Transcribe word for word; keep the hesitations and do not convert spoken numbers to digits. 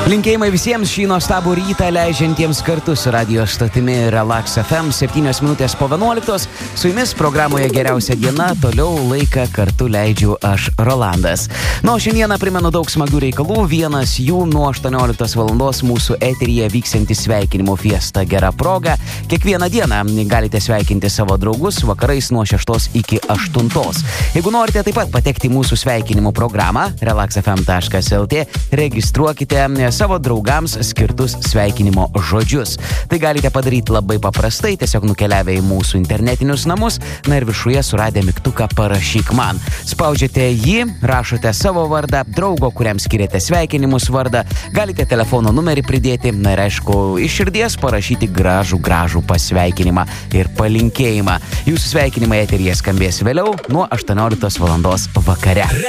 Linkėjimai visiems šį nuostabų rytą leidžiantiems kartu su radio stotimi Relax F M, septynios minutės po vienuoliktos. Su jumis programoje geriausia diena, toliau laiką kartu leidžiu aš, Rolandas. Na, o šiandieną primenu daug smagių reikalų, vienas jų nuo aštuonioliktos valandos mūsų eteryje vyksianti sveikinimo fiesta gera proga. Kiekvieną dieną galite sveikinti savo draugus vakarais nuo šeštos iki aštuntos. Jeigu norite taip pat patekti į mūsų sveikinimo programą relax f m taškas l t, registruokite savo draugams skirtus sveikinimo žodžius. Tai galite padaryti labai paprastai, tiesiog nukeliavę į mūsų internetinius namus, na ir viršuje suradę mygtuką parašyk man. Spaudžiate jį, rašote savo vardą, draugo, kuriam skiriate sveikinimus vardą, galite telefono numerį pridėti, na ir aišku, iš širdies parašyti gražų, gražų pasveikinimą ir palinkėjimą. Jūsų sveikinimai eteryje skambės vėliau nuo aštuonioliktos valandos vakare.